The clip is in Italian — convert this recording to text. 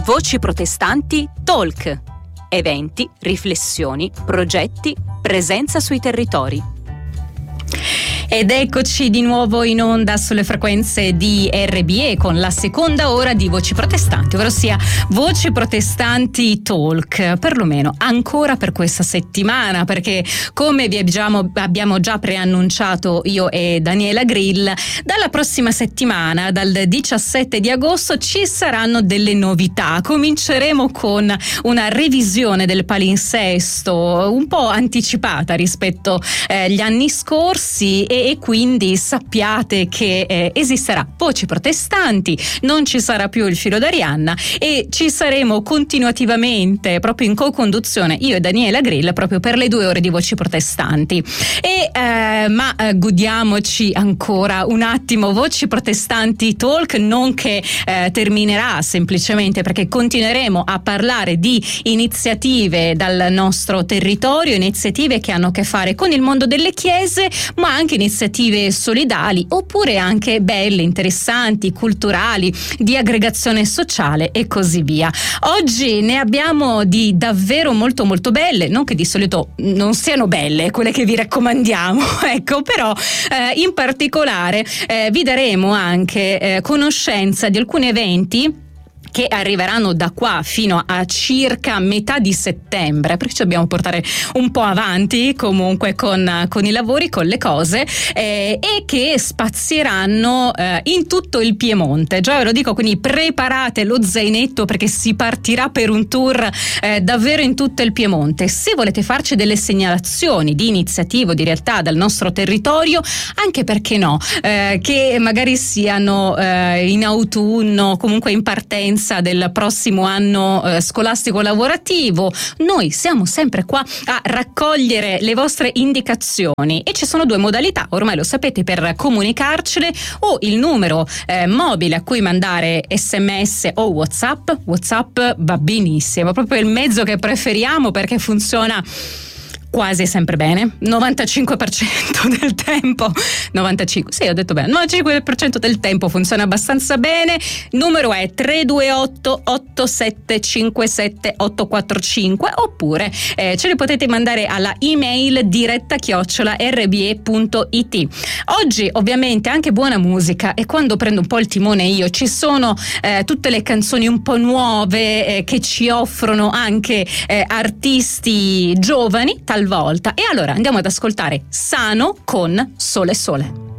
Voci protestanti Talk. Eventi, riflessioni, progetti, presenza sui territori. Ed eccoci di nuovo in onda sulle frequenze di RBE con la seconda ora di Voci Protestanti, ovvero sia Voci Protestanti Talk, perlomeno ancora per questa settimana, perché come vi abbiamo già preannunciato io e Daniela Grill, dalla prossima settimana, dal 17 di agosto, ci saranno delle novità. Cominceremo con una revisione del palinsesto un po' anticipata rispetto agli anni scorsi, e quindi sappiate che esisterà Voci Protestanti, non ci sarà più il filo d'Arianna e ci saremo continuativamente proprio in co-conduzione io e Daniela Grill proprio per le 2 ore di Voci Protestanti. Ma godiamoci ancora un attimo Voci Protestanti Talk, non che terminerà semplicemente, perché continueremo a parlare di iniziative dal nostro territorio, iniziative che hanno a che fare con il mondo delle chiese, ma anche iniziative solidali oppure anche belle, interessanti, culturali, di aggregazione sociale e così via. Oggi ne abbiamo di davvero molto molto belle, non che di solito non siano belle quelle che vi raccomandiamo, ecco, però in particolare vi daremo anche conoscenza di alcuni eventi che arriveranno da qua fino a circa metà di settembre, perché ci dobbiamo portare un po' avanti comunque con i lavori, con le cose, e che spazieranno in tutto il Piemonte. Già ve lo dico, quindi preparate lo zainetto perché si partirà per un tour davvero in tutto il Piemonte. Se volete farci delle segnalazioni di iniziative, di realtà dal nostro territorio, anche perché no, che magari siano in autunno, comunque in partenza del prossimo anno scolastico lavorativo, noi siamo sempre qua a raccogliere le vostre indicazioni e ci sono 2 modalità, ormai lo sapete, per comunicarcele: o il numero mobile a cui mandare SMS o WhatsApp va benissimo, proprio il mezzo che preferiamo perché funziona quasi sempre bene, 95% del tempo, 95, sì, ho detto bene, 95% del tempo funziona abbastanza bene. Numero è 328 8757 845, oppure ce le potete mandare alla email diretta@rbe.it. Oggi ovviamente anche buona musica, e quando prendo un po' il timone io ci sono tutte le canzoni un po' nuove che ci offrono anche artisti giovani talvolta, e allora andiamo ad ascoltare Sano con Sole Sole.